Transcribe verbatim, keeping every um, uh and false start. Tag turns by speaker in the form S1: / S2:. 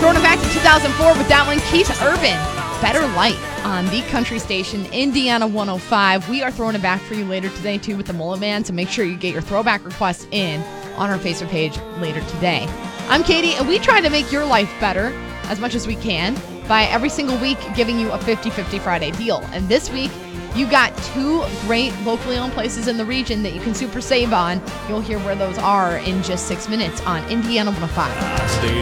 S1: Throwing it back to two thousand four with that one, Keith Urban, Better Light on the country station, Indiana one oh five. We are throwing it back for you later today, too, with the Mullet Man, so make sure you get your throwback requests in on our Facebook page later today. I'm Katie, and we try to make your life better as much as we can by every single week giving you a fifty-fifty Friday deal. And this week, you got two great locally owned places in the region that you can super save on. You'll hear where those are in just six minutes on Indiana one oh five.